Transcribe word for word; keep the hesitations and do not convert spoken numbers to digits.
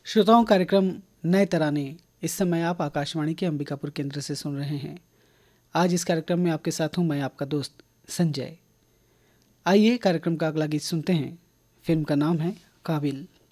श्रोताओं, कार्यक्रम नए तराने इस समय आप आकाशवाणी के अंबिकापुर केंद्र से सुन रहे हैं। आज इस कार्यक्रम में आपके साथ हूं मैं, आपका दोस्त संजय। आइए कार्यक्रम का अगला गीत सुनते हैं। फिल्म का नाम है काबिल।